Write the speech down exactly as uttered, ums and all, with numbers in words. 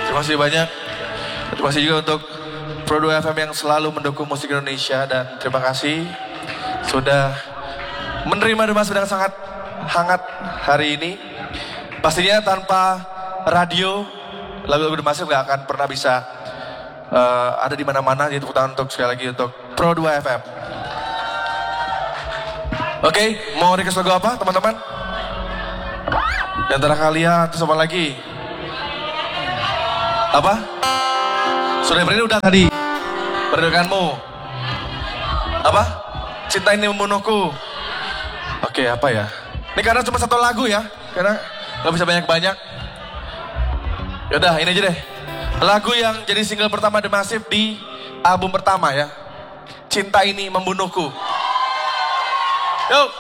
Terima kasih banyak. Terima kasih juga untuk Pro dua F M yang selalu mendukung musik Indonesia. Dan terima kasih sudah menerima Demas dengan sangat hangat hari ini. Pastinya tanpa radio, lagu-lagu Demas gak akan pernah bisa uh, ada di mana-mana. Jadi tepuk tangan untuk sekali lagi untuk Pro dua F M. Oke, okay, mau request lagu apa teman-teman? Di antara kalian, terus apa lagi? Apa? Sudah beri udah tadi. Perdenganmu. Apa? Cinta ini membunuhku. Oke, okay, apa ya? Ini karena cuma satu lagu ya. Karena gak bisa banyak-banyak. Yaudah, ini aja deh. Lagu yang jadi single pertama The Massive di album pertama ya. Cinta ini membunuhku. Yuk.